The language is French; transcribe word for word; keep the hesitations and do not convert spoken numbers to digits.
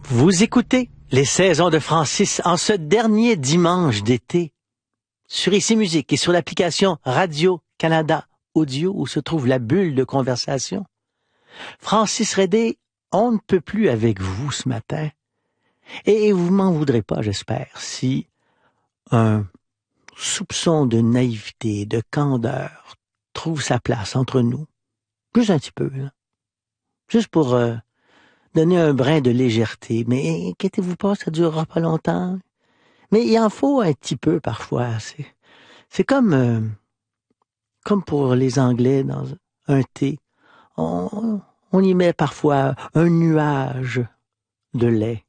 Vous écoutez les saisons de Francis en ce dernier dimanche d'été sur Ici Musique et sur l'application Radio-Canada Audio où se trouve la bulle de conversation. Francis Redé, on ne peut plus avec vous ce matin. Et vous m'en voudrez pas, j'espère, si un soupçon de naïveté, de candeur trouve sa place entre nous. Juste un petit peu, là. Juste pour euh, donner un brin de légèreté. Mais inquiétez-vous pas, ça durera pas longtemps. Mais il en faut un petit peu parfois. C'est, c'est comme, euh, comme pour les Anglais dans un thé. On, on y met parfois un nuage de lait.